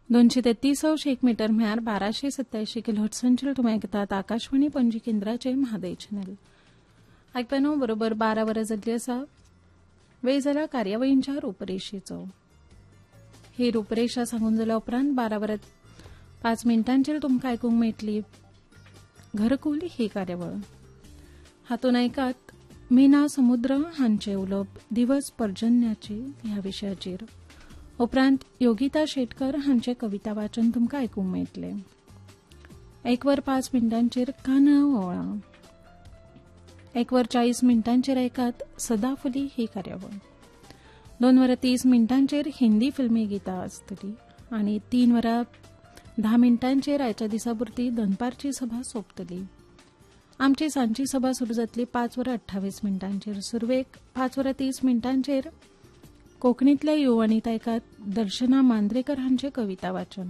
233 metre म्हळ्यार 1287 किलोहर्ट्झांचेर तुमी आयकतात आकाशवाणी पणजी केंद्राचे म्हादय चॅनल. आयकप्यानो बरोबर 12 वरां जाल्ली आसा. वेळ जाला कार्यावळींच्या रुपरेषेचो. ही रुपरेषा सांगून जाल्या उपरांत 12 वरां 5 मिनटांचेर तुमकां आयकूंक मेळटली घरकुल ही कार्यावळ. हातूंत आयकात मीना समुद्र हांचे उलोवप दिवस पर्जन्याचे ह्या विशयाचेर. उपरांत योगिता शेटकर हांचे कविता वाचन तुमकां आयकूंक मेळटले. 1 वर 5 मिनटांचेर काना ओळा. 1 वर 40 मिनटांचेर आयकात सदाफुली ही कार्यावळ. 2 वरां 30 मिनटांचेर हिंदी फिल्मी गितां आसतली आनी 3 वरां 10 मिनटांचेर आयच्या दिसा पुरती दनपारची सभा सोंपतली. आमची सांजची सभा सुरू जातली 5 वरां 28 मिनटांचेर. सुरवेक 5 वरां 30 मिनटांचेर कोंकणींतल्या युवानीत आयकात दर्शना मांद्रेकर हांचे कविता वाचन.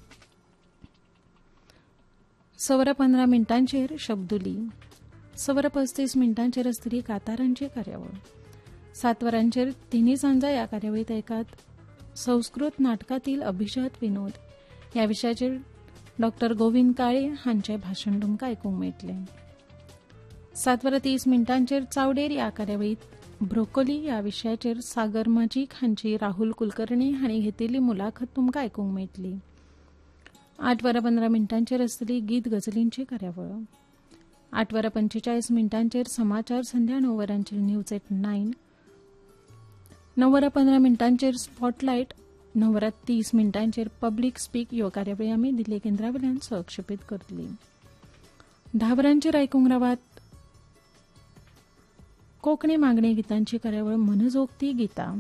6 वरां 15 मिनटांचेर शब्दुली. 6 वरां 35 मिनटांचेर आसतली कांतारांची कार्यावळ. 7 वरांचेर तिनी सांजा ह्या कार्यावळीत आयकात संस्कृत नाटकातील अभिजात विनोद ह्या विशयाचेर डॉ गोविंद काळे हांचे भाशण तुमकां आयकूंक मेळटले. 7 वरां 30 मिनटांचेर चावडेर ह्या कार्यावळीत ब्रोकोली ह्या विशयाचेर सागर मजीक हांची राहुल कुलकर्णी हांणी घेतिल्ली मुलाखत तुमकां आयकूंक मेळटली. 8 वरां 15 मिनटांचेर आसतली गीत गजलींची कार्यावळ. 8 वरां 45 मिनटांचेर समाचार संध्या 9 वरांचेर न्यूज एट 9. 9 वरां 15 मिनटांचेर स्पॉटलायट. 9 वरां 30 मिनटांचेर पब्लीक स्पीक ह्यो कार्यावळी आमी दिल्ली केंद्रावेल्यान संक्षेपीत करतली. 10 वरांचेर आयकूंक रावात कोंकणी मागणी गितांची कार्यावळ मनजोगती गितां.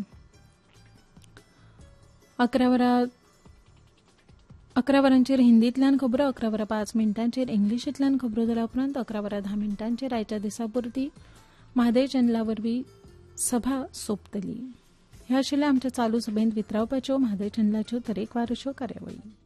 11 वरांचेर हिंदींतल्यान खबरो. 11 वरां 5 मिनटांचेर इंग्लिशींतल्यान खबरो जाल्या उपरांत 11 वरां 10 मिनटांचेर आयच्या दिसा पुरती म्हादय चॅनला वरवीं सभा सोंपतली. ह्या आशिल्ल्या आमच्या चालू सभेंत वितरावपाच्यो म्हादय चॅनलाच्यो तरेकवार अश्यो कार्यावळी.